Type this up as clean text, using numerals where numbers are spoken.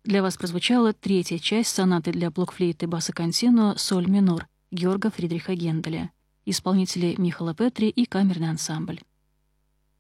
Для вас прозвучала третья часть сонаты для блокфлейты баса континуа «Соль минор» Георга Фридриха Генделя. Исполнители Михала Петри и камерный ансамбль.